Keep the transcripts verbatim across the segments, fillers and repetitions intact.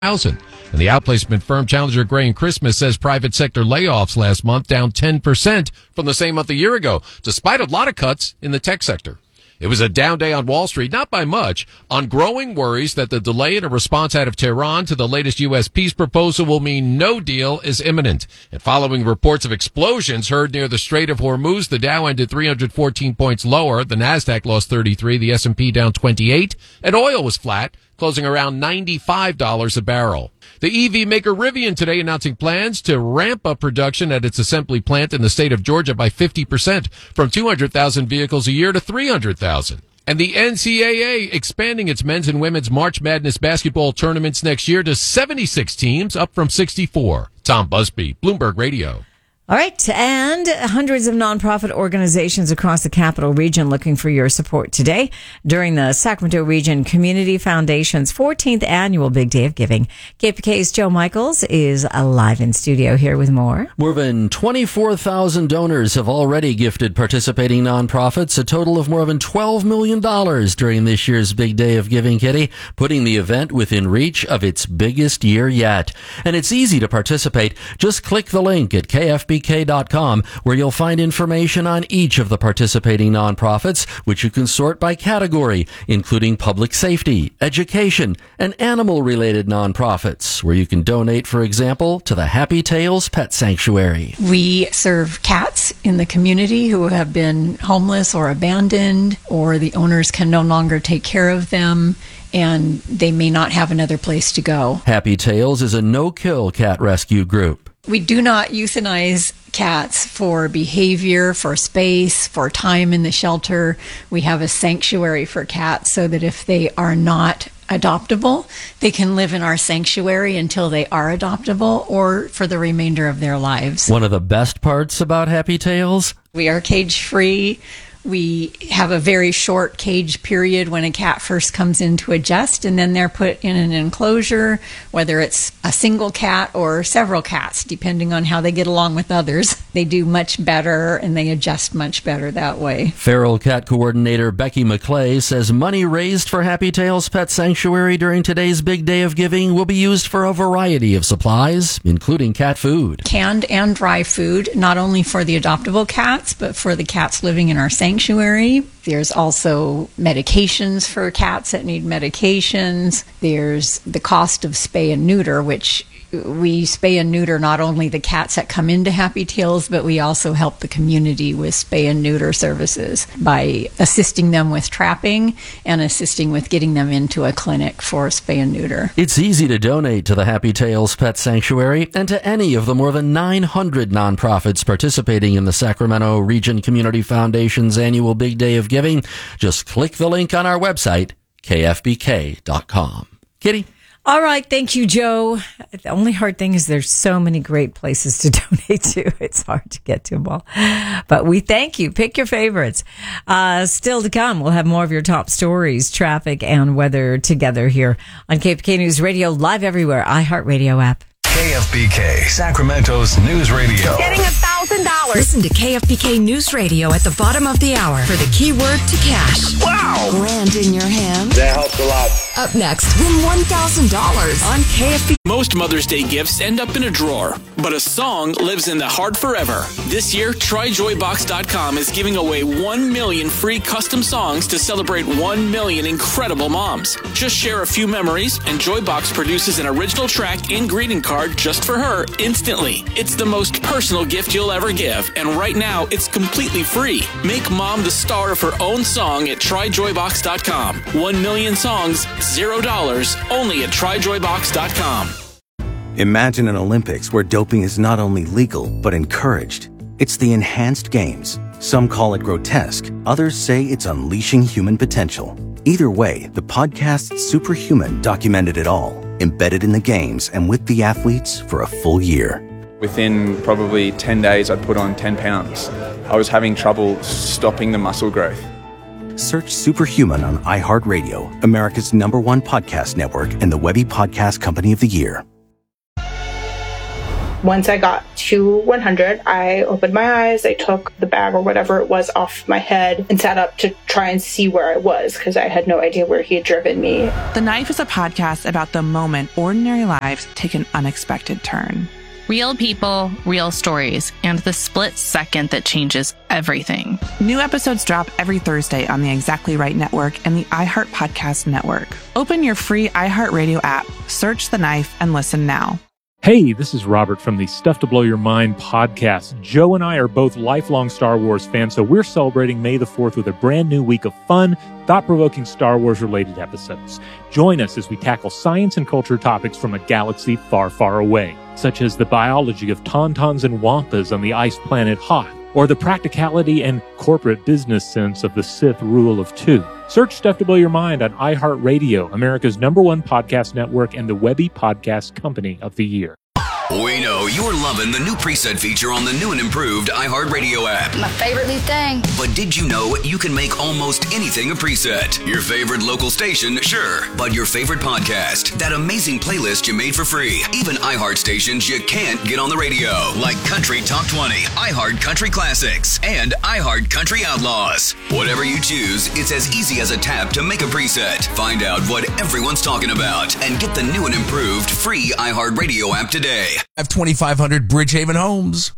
thousand. And the outplacement firm Challenger Gray and Christmas says private sector layoffs last month down ten percent from the same month a year ago, despite a lot of cuts in the tech sector. It was a down day on Wall Street, not by much, on growing worries that the delay in a response out of Tehran to the latest U S peace proposal will mean no deal is imminent. And following reports of explosions heard near the Strait of Hormuz, the Dow ended three hundred fourteen points lower. The Nasdaq lost thirty-three, the S and P down twenty-eight, and oil was flat, closing around ninety-five dollars a barrel. The E V maker Rivian today announcing plans to ramp up production at its assembly plant in the state of Georgia by fifty percent, from two hundred thousand vehicles a year to three hundred thousand. And the N C double A expanding its men's and women's March Madness basketball tournaments next year to seventy-six teams, up from sixty-four. Tom Busby, Bloomberg Radio. All right, and hundreds of nonprofit organizations across the Capital Region looking for your support today during the Sacramento Region Community Foundation's fourteenth annual Big Day of Giving. K P K's Joe Michaels is live in studio here with more. More than twenty-four thousand donors have already gifted participating nonprofits a total of more than twelve million dollars during this year's Big Day of Giving, Kitty, putting the event within reach of its biggest year yet. And it's easy to participate. Just click the link at K F B K dot com, where you'll find information on each of the participating nonprofits, which you can sort by category, including public safety, education, and animal-related nonprofits, where you can donate, for example, to the Happy Tails Pet Sanctuary. We serve cats in the community who have been homeless or abandoned, or the owners can no longer take care of them, and they may not have another place to go. Happy Tails is a no-kill cat rescue group. We do not euthanize cats for behavior, for space, for time in the shelter. We have a sanctuary for cats so that if they are not adoptable, they can live in our sanctuary until they are adoptable or for the remainder of their lives. One of the best parts about Happy Tails? We are cage-free. We have a very short cage period when a cat first comes in to adjust, and then they're put in an enclosure, whether it's a single cat or several cats, depending on how they get along with others. They do much better, and they adjust much better that way. Feral cat coordinator Becky McClay says money raised for Happy Tails Pet Sanctuary during today's Big Day of Giving will be used for a variety of supplies, including cat food. Canned and dry food, not only for the adoptable cats, but for the cats living in our sanctuary. Sanctuary. There's also medications for cats that need medications. There's the cost of spay and neuter, which we spay and neuter not only the cats that come into Happy Tails, but we also help the community with spay and neuter services by assisting them with trapping and assisting with getting them into a clinic for spay and neuter. It's easy to donate to the Happy Tails Pet Sanctuary and to any of the more than nine hundred nonprofits participating in the Sacramento Region Community Foundation's annual Big Day of Giving. Just click the link on our website, K F B K dot com. Kitty? All right. Thank you, Joe. The only hard thing is there's so many great places to donate to. It's hard to get to them all. But we thank you. Pick your favorites. Uh, still to come, we'll have more of your top stories, traffic, and weather together here on K F B K News Radio, live everywhere, iHeartRadio app. K F B K, Sacramento's news radio. Getting a thousand dollars. Listen to K F B K News Radio at the bottom of the hour for the keyword to cash. Wow. Grand in your hand. That helps a lot. Up next, win one thousand dollars on K F B K. Most Mother's Day gifts end up in a drawer, but a song lives in the heart forever. This year, Try Joy Box dot com is giving away one million free custom songs to celebrate one million incredible moms. Just share a few memories, and Joybox produces an original track and greeting card just for her instantly. It's the most personal gift you'll ever give, and right now, it's completely free. Make mom the star of her own song at Try Joy Box dot com. One million songs, zero dollars, only at Try Joy Box dot com. Imagine an Olympics where doping is not only legal, but encouraged. It's the Enhanced Games. Some call it grotesque. Others say it's unleashing human potential. Either way, the podcast Superhuman documented it all, embedded in the games and with the athletes for a full year. Within probably ten days, I'd put on ten pounds. I was having trouble stopping the muscle growth. Search Superhuman on iHeartRadio, America's number one podcast network and the Webby Podcast Company of the Year. Once I got to one hundred, I opened my eyes, I took the bag or whatever it was off my head and sat up to try and see where I was because I had no idea where he had driven me. The Knife is a podcast about the moment ordinary lives take an unexpected turn. Real people, real stories, and the split second that changes everything. New episodes drop every Thursday on the Exactly Right Network and the iHeart Podcast Network. Open your free iHeartRadio app, search The Knife, and listen now. Hey, this is Robert from the Stuff to Blow Your Mind podcast. Joe and I are both lifelong Star Wars fans, so we're celebrating May the fourth with a brand new week of fun, thought-provoking Star Wars-related episodes. Join us as we tackle science and culture topics from a galaxy far, far away, such as the biology of tauntauns and wampas on the ice planet Hoth, or the practicality and corporate business sense of the Sith rule of two. Search Stuff to Blow Your Mind on iHeartRadio, America's number one podcast network and the Webby Podcast Company of the Year. We know you're loving the new preset feature on the new and improved iHeartRadio app. My favorite new thing. But did you know you can make almost anything a preset? Your favorite local station, sure. But your favorite podcast, that amazing playlist you made for free. Even iHeart stations you can't get on the radio, like Country Top twenty, iHeart Country Classics, and iHeart Country Outlaws. Whatever you choose, it's as easy as a tap to make a preset. Find out what everyone's talking about and get the new and improved free iHeartRadio app today. I have twenty-five hundred Bridgehaven homes.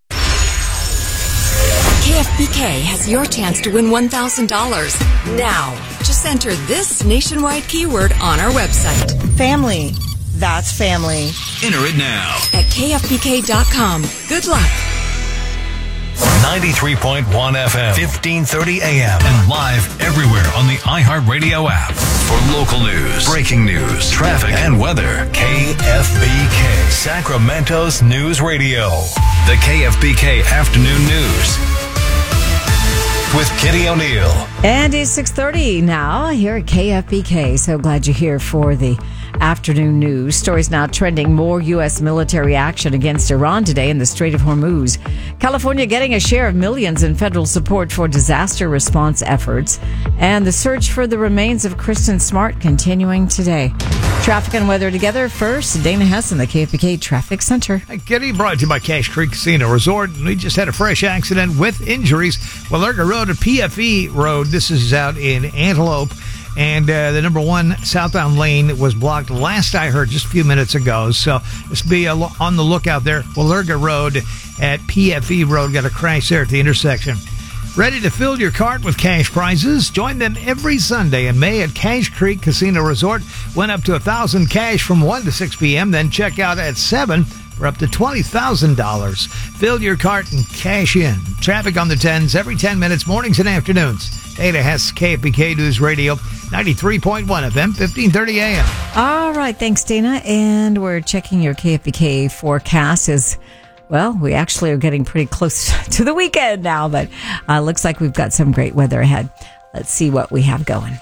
K F B K has your chance to win one thousand dollars. Now, just enter this nationwide keyword on our website. Family. That's family. Enter it now at K F B K dot com. Good luck. ninety-three point one F M, fifteen thirty A M, and live everywhere on the iHeartRadio app. For local news, breaking news, traffic, and weather, K F B K, Sacramento's News Radio. The K F B K Afternoon News with Kitty O'Neill. And it's six thirty now here at K F B K. So glad you're here for the afternoon news. Stories now trending. More U S military action against Iran today in the Strait of Hormuz. California getting a share of millions in federal support for disaster response efforts. And the search for the remains of Kristen Smart continuing today. Traffic and weather together. First, Dana Hess in the K F B K Traffic Center. Hey, Kitty, brought to you by Cache Creek Casino Resort. We just had a fresh accident with injuries. Walerga Road at P F E Road. This is out in Antelope. And uh, the number one southbound lane was blocked last I heard just a few minutes ago. So just be on the lookout there. Walerga Road at P F E Road. Got a crash there at the intersection. Ready to fill your cart with cash prizes? Join them every Sunday in May at Cache Creek Casino Resort. Win up to one thousand dollars cash from one to six p.m. Then check out at seven for up to twenty thousand dollars. Fill your cart and cash in. Traffic on the tens every ten minutes, mornings and afternoons. Dana Hess, K F B K News Radio, ninety-three point one F M, fifteen thirty A M. All right, thanks, Dana. And we're checking your K F B K forecast as well. We actually are getting pretty close to the weekend now, but uh, looks like we've got some great weather ahead. Let's see what we have going.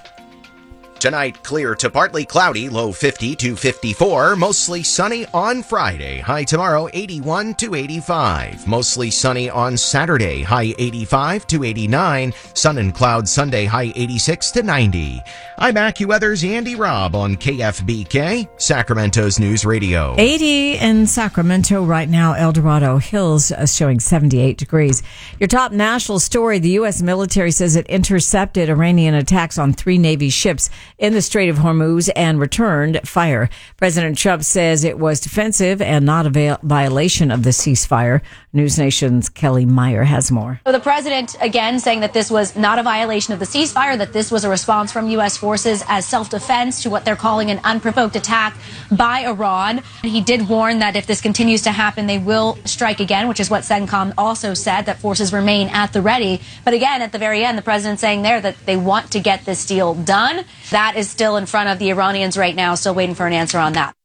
Tonight, clear to partly cloudy, low fifty to fifty-four. Mostly sunny on Friday. High tomorrow, eighty-one to eighty-five. Mostly sunny on Saturday. High eighty-five to eighty-nine. Sun and clouds Sunday, high eighty-six to ninety. I'm AccuWeather's Andy Robb on K F B K, Sacramento's News Radio. eighty in Sacramento right now. El Dorado Hills uh, showing seventy-eight degrees. Your top national story, the U S military says it intercepted Iranian attacks on three Navy ships in the Strait of Hormuz and returned fire. President Trump says it was defensive and not a va- violation of the ceasefire. News Nation's Kelly Meyer has more. So the president, again, saying that this was not a violation of the ceasefire, that this was a response from U S forces as self-defense to what they're calling an unprovoked attack by Iran. He did warn that if this continues to happen, they will strike again, which is what CENTCOM also said, that forces remain at the ready. But again, at the very end, the president saying there that they want to get this deal done. That is still in front of the Iranians right now, still waiting for an answer on that.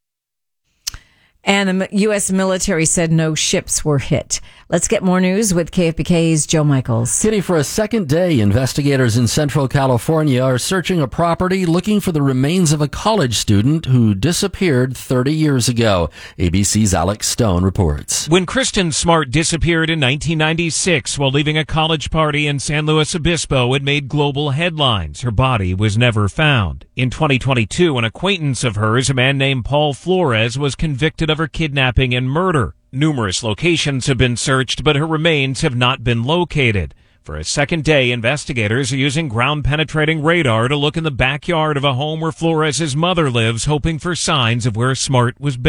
And the U S military said no ships were hit. Let's get more news with K F B K's Joe Michaels. City, for a second day, investigators in Central California are searching a property looking for the remains of a college student who disappeared thirty years ago. A B C's Alex Stone reports. When Kristen Smart disappeared in nineteen ninety-six while leaving a college party in San Luis Obispo, it made global headlines. Her body was never found. In twenty twenty-two, an acquaintance of hers, a man named Paul Flores, was convicted of her kidnapping and murder. Numerous locations have been searched, but her remains have not been located. For a second day, investigators are using ground-penetrating radar to look in the backyard of a home where Flores' mother lives, hoping for signs of where Smart was buried.